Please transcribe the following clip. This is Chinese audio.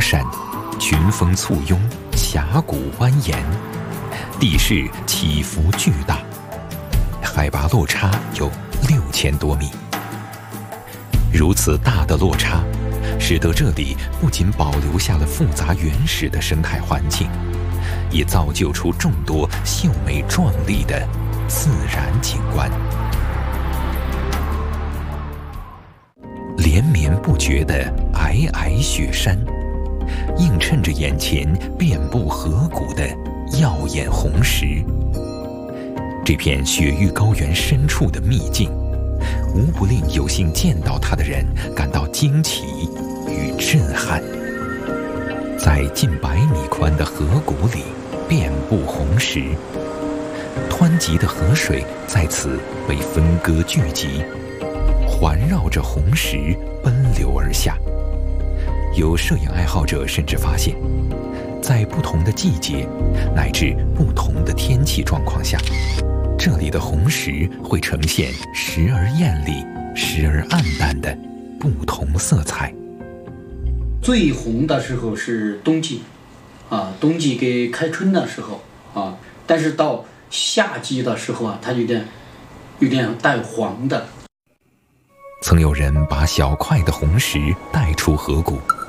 山，群峰簇拥，峡谷蜿蜒，地势起伏巨大，海拔落差有6000多米。如此大的落差，使得这里不仅保留下了复杂原始的生态环境，也造就出众多秀美壮丽的自然景观。连绵不绝的皑皑雪山，映衬着眼前遍布河谷的耀眼红石。这片雪域高原深处的秘境，无不令有幸见到它的人感到惊奇与震撼。在近100米宽的河谷里，遍布红石，湍急的河水在此被分割聚集，环绕着红石奔流而下。有摄影爱好者甚至发现，在不同的季节乃至不同的天气状况下，这里的红石会呈现时而艳丽、时而暗淡的不同色彩。 最红的时候是冬季，冬季给开春的时候啊，但是到夏季的时候啊，它有点带黄的。 曾有人把小块的红石带出河谷，